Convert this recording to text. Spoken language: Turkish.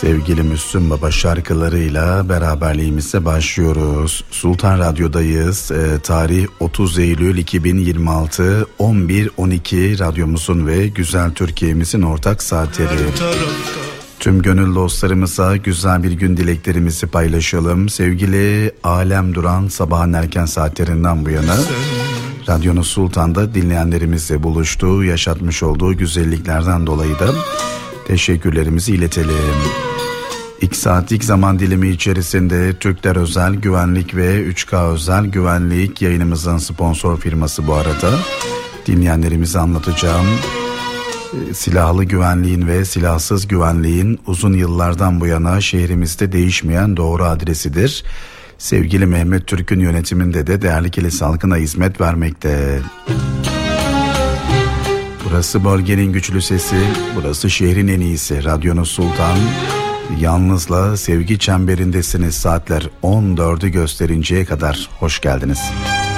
Sevgili Müslüm Baba şarkılarıyla beraberliğimize başlıyoruz. Sultan Radyo'dayız. Tarih 30 Eylül 2026, 11.12 radyomuzun ve Güzel Türkiye'mizin ortak saatleri. Tüm gönül dostlarımıza güzel bir gün dileklerimizi paylaşalım. Sevgili Alem Duran, sabahın erken saatlerinden bu yana Radyonuz Sultan'da dinleyenlerimizle buluştuğu, yaşatmış olduğu güzelliklerden dolayı da teşekkürlerimizi iletelim. İlk saatlik zaman dilimi içerisinde Türkler Özel Güvenlik ve 3K Özel Güvenlik yayınımızın sponsor firması bu arada. Dinleyenlerimize anlatacağım. Silahlı güvenliğin ve silahsız güvenliğin uzun yıllardan bu yana şehrimizde değişmeyen doğru adresidir. Sevgili Mehmet Türk'ün yönetiminde de değerli kilis halkına hizmet vermekte. Burası bölgenin güçlü sesi, burası şehrin en iyisi. Radyonuz Sultan, yalnızla sevgi çemberindesiniz. Saatler 14'ü gösterinceye kadar hoş geldiniz.